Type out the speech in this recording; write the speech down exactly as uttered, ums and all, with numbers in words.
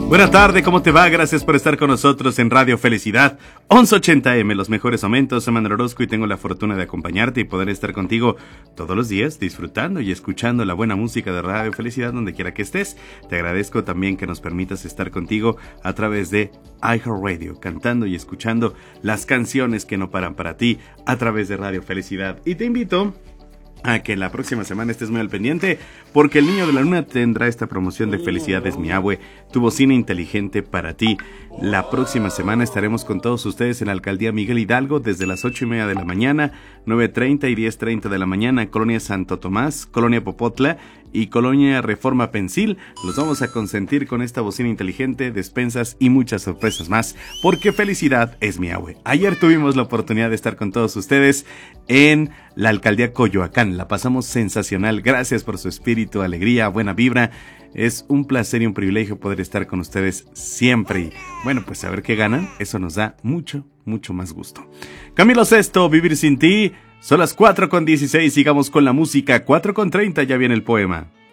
Buena tarde, ¿cómo te va? Gracias por estar con nosotros en Radio Felicidad once ochenta eme, los mejores momentos. Soy Manuel Orozco y tengo la fortuna de acompañarte y poder estar contigo todos los días disfrutando y escuchando la buena música de Radio Felicidad donde quiera que estés. Te agradezco también que nos permitas estar contigo a través de iHeartRadio, cantando y escuchando las canciones que no paran para ti a través de Radio Felicidad. Y te invito a que la próxima semana estés muy al pendiente, porque el Niño de la Luna tendrá esta promoción de Felicidades Mi Abue, tu bocina inteligente para ti. La próxima semana estaremos con todos ustedes en la Alcaldía Miguel Hidalgo desde las ocho y media de la mañana, nueve treinta y diez treinta de la mañana, Colonia Santo Tomás, Colonia Popotla y Colonia Reforma Pensil. Los vamos a consentir con esta bocina inteligente, despensas y muchas sorpresas más, porque felicidad es mi abue. Ayer tuvimos la oportunidad de estar con todos ustedes en la Alcaldía Coyoacán. La pasamos sensacional. Gracias por su espíritu, alegría, buena vibra. Es un placer y un privilegio poder estar con ustedes siempre. Y bueno, pues saber qué ganan, eso nos da mucho, mucho más gusto. Camilo Sesto, Vivir Sin Ti. Son las cuatro con dieciséis, sigamos con la música. Cuatro con treinta, ya viene el poema.